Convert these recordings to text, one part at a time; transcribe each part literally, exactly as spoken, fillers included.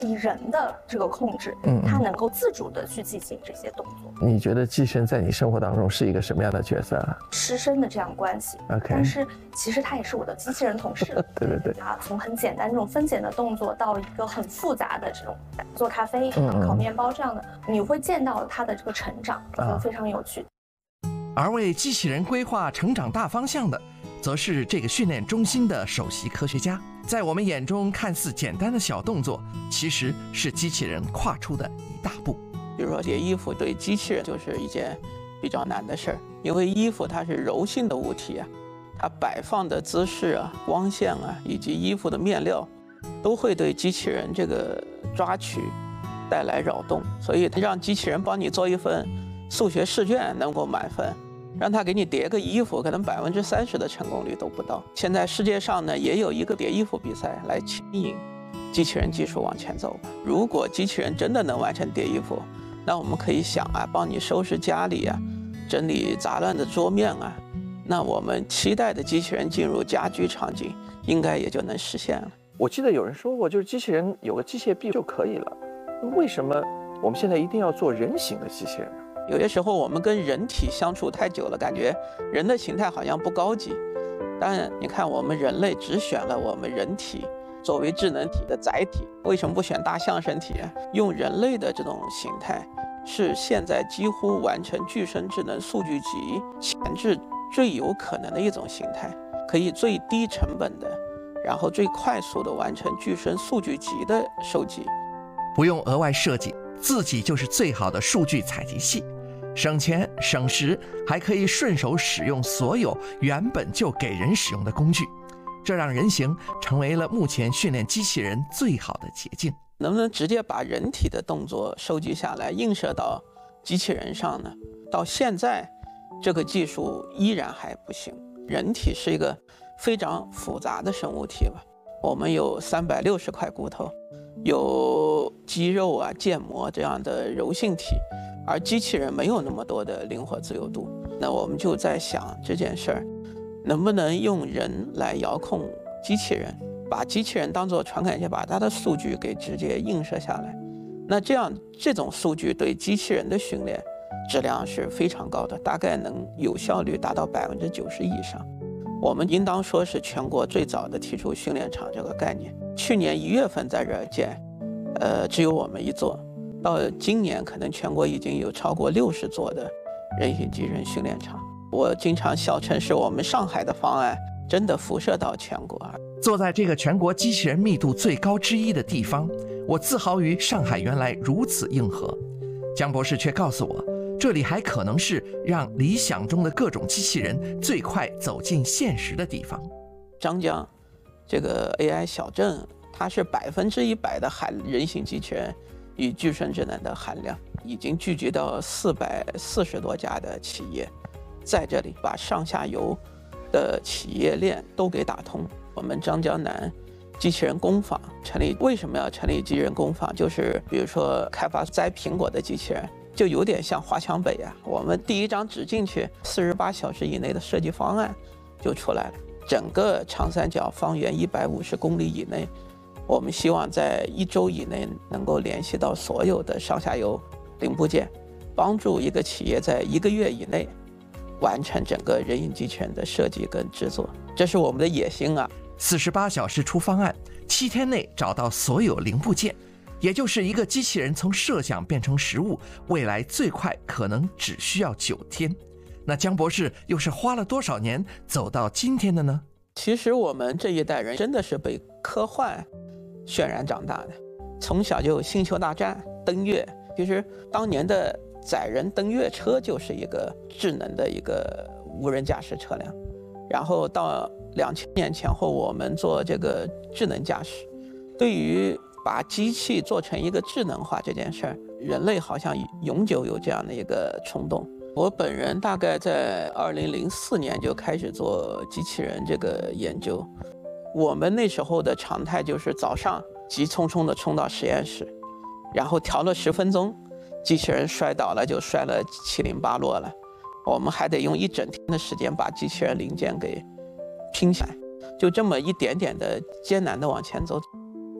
以人的这个控制，嗯，它能够自主的去进行这些动作。 你觉得机器人在你生活当中是一个什么样的角色啊？ 师生的这样关系。 OK， 但是其实它也是我的机器人同事。 对对对。 啊，从很简单这种分拣的动作到一个很复杂的这种做咖啡、嗯、烤面包这样的，你会见到它的这个成长，就非常有趣。 而为机器人规划成长大方向的，则是这个训练中心的首席科学家。在我们眼中看似简单的小动作，其实是机器人跨出的一大步。 比如说叠衣服对机器人就是一件比较难的事儿，因为衣服它是柔性的物体啊，它摆放的姿势啊、光线啊，以及衣服的面料，都会对机器人这个抓取带来扰动。所以让机器人帮你做一份数学试卷能够满分，让他给你叠个衣服，可能百分之三十的成功率都不到。现在世界上呢，也有一个叠衣服比赛来牵引机器人技术往前走。如果机器人真的能完成叠衣服，那我们可以想啊，帮你收拾家里啊，整理杂乱的桌面啊，那我们期待的机器人进入家居场景，应该也就能实现了。 我记得有人说过，就是机器人有个机械臂就可以了，为什么我们现在一定要做人形的机器人呢？ 有些时候我们跟人体相处太久了，感觉人的形态好像不高级。但你看，我们人类只选了我们人体作为智能体的载体，为什么不选大象身体啊？用人类的这种形态，是现在几乎完成具身智能数据集前置最有可能的一种形态，可以最低成本的，然后最快速的完成具身数据集的收集， 不用额外设计，自己就是最好的数据采集器，省钱省时，还可以顺手使用所有原本就给人使用的工具，这让人形成为了目前训练机器人最好的捷径。 能不能直接把人体的动作收集下来映射到机器人上呢？到现在这个技术依然还不行。人体是一个非常复杂的生物体吧，我们有三百六十块骨头，有肌肉啊、腱膜这样的柔性体，而机器人没有那么多的灵活自由度。那我们就在想这件事儿，能不能用人来遥控机器人，把机器人当作传感器，把它的数据给直接映射下来。那这样这种数据对机器人的训练质量是非常高的，大概能有效率达到百分之九十以上。我们应当说是全国最早的提出训练场这个概念。去年一月份在这儿建，呃，只有我们一座。到今年可能全国已经有超过六十座的人形机器人训练场。我经常笑称是我们上海的方案真的辐射到全国。 坐在这个全国机器人密度最高之一的地方，我自豪于上海原来如此硬核。江博士却告诉我，这里还可能是让理想中的各种机器人最快走进现实的地方。 张江这个 A I 小镇，它是百分之一百的含人形机器人与具身智能的含量，已经聚集到四百四十多家的企业，在这里把上下游的企业链都给打通。我们张江南机器人工坊成立，为什么要成立机器人工坊？就是比如说开发摘苹果的机器人，就有点像华强北啊。我们第一张纸进去，四十八小时以内的设计方案就出来了。整个长三角方圆一百五十公里以内，我们希望在一周以内能够联系到所有的上下游零部件，帮助一个企业在一个月以内完成整个人形机器人的设计跟制作，这是我们的野心啊！ 四十八小时出方案，七天内找到所有零部件，也就是一个机器人从设想变成实物，未来最快可能只需要九天。那江博士又是花了多少年走到今天的呢？ 其实我们这一代人真的是被科幻渲染长大的，从小就星球大战、登月。其实当年的载人登月车就是一个智能的一个无人驾驶车辆，然后到两千年前后，我们做这个智能驾驶。对于把机器做成一个智能化这件事儿，人类好像永久有这样的一个冲动。我本人大概在二零零四年就开始做机器人这个研究。我们那时候的常态就是早上急匆匆地冲到实验室，然后调了十分钟，机器人摔倒了就摔了七零八落了，我们还得用一整天的时间把机器人零件给拼起来，就这么一点点的艰难的往前走。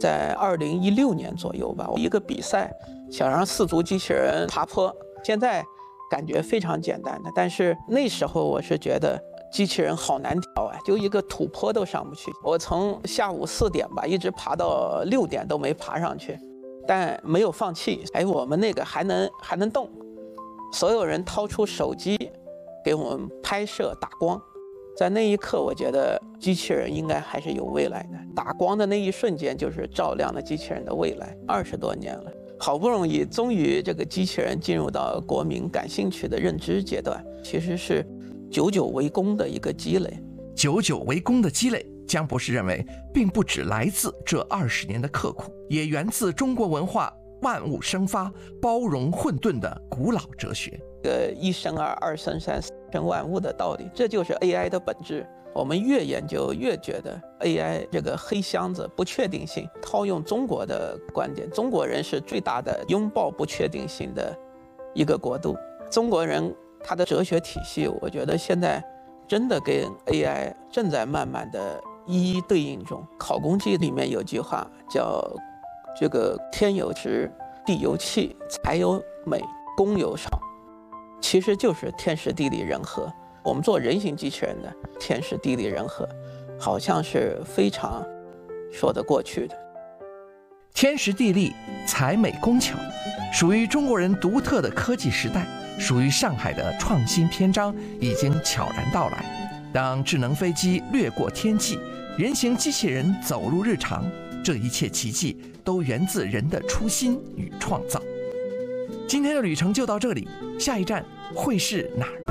在二零一六年左右吧，一个比赛想让四足机器人爬坡，现在感觉非常简单的，但是那时候我是觉得机器人好难调啊，就一个土坡都上不去。我从下午四点吧，一直爬到六点都没爬上去，但没有放弃。哎，我们那个还能还能动，所有人掏出手机给我们拍摄打光。在那一刻，我觉得机器人应该还是有未来的。打光的那一瞬间，就是照亮了机器人的未来。二十多年了，好不容易，终于这个机器人进入到国民感兴趣的认知阶段，其实是久久为功的一个积累。 久久为功的积累，江博士认为，并不只来自这二十年的刻苦，也源自中国文化万物生发、包容混沌的古老哲学。 呃，一生二，二生三，四生万物的道理，这就是 A I 的本质。我们越研究越觉得 A I 这个黑箱子不确定性，套用中国的观点，中国人是最大的拥抱不确定性的一个国度。中国人他的哲学体系，我觉得现在真的跟 A I 正在慢慢的一一对应中。考公记里面有句话叫这个天有时，地有气，财有美，公有少，其实就是天时地利人和。我们做人形机器人的天时地利人和，好像是非常说得过去的。 天时地利、才美工巧，属于中国人独特的科技时代，属于上海的创新篇章已经悄然到来。当智能飞机掠过天际，人形机器人走入日常，这一切奇迹都源自人的初心与创造。今天的旅程就到这里，下一站会是哪儿？